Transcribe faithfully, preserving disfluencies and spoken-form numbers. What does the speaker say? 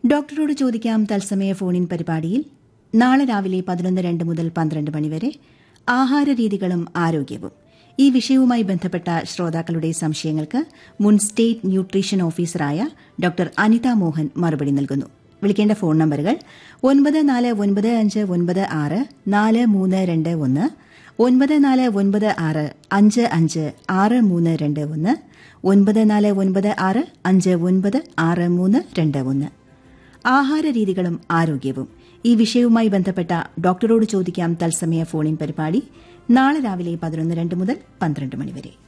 ഡോക്ടറോട് ചോദിക്കാം തത്സമയ ഫോണിൻ പരിപാടിയിൽ നാളെ രാവിലെ പതിനൊന്ന് രണ്ട് മുതൽ പന്ത്രണ്ട് മണിവരെ ആഹാരരീതികളും ആരോഗ്യവും ഈ വിഷയവുമായി ബന്ധപ്പെട്ട ശ്രോതാക്കളുടെ സംശയങ്ങൾക്ക് മുൻ സ്റ്റേറ്റ് ന്യൂട്രീഷൻ ഓഫീസറായ ഡോക്ടർ അനിത മോഹൻ മറുപടി നൽകുന്നു. വിളിക്കേണ്ട ഫോൺ നമ്പറുകൾ ഒൻപത് നാല് ഒൻപത് അഞ്ച് ഒൻപത് ആറ് നാല് മൂന്ന് രണ്ട് ഒന്ന്, ഒൻപത് നാല് ഒൻപത് ആറ് അഞ്ച് അഞ്ച് ആറ് മൂന്ന് രണ്ട് ഒന്ന്, ഒൻപത് നാല് ഒൻപത് ആറ് അഞ്ച് ഒൻപത് ആറ് മൂന്ന് രണ്ട് ഒന്ന്. ആഹാരരീതികളും ആരോഗ്യവും ഈ വിഷയവുമായി ബന്ധപ്പെട്ട ഡോക്ടറോട് ചോദിക്കാം തത്സമയ ഫോണിൻ പരിപാടി നാളെ രാവിലെ പതിനൊന്ന് രണ്ട് മുതൽ പന്ത്രണ്ട് മണിവരെ.